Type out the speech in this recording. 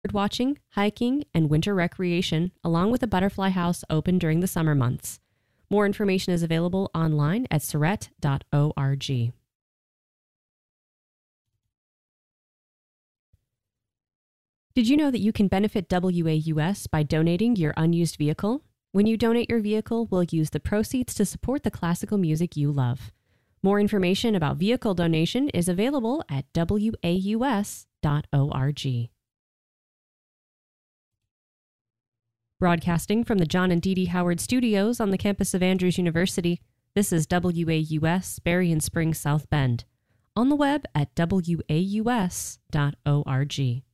bird watching, hiking, and winter recreation, along with a butterfly house open during the summer months. More information is available online at Siret.org. Did you know that you can benefit WAUS by donating your unused vehicle? When you donate your vehicle, we'll use the proceeds to support the classical music you love. More information about vehicle donation is available at WAUS.org. Broadcasting from the John and Dee Dee Howard Studios on the campus of Andrews University, this is WAUS Berrien Springs South Bend. On the web at WAUS.org.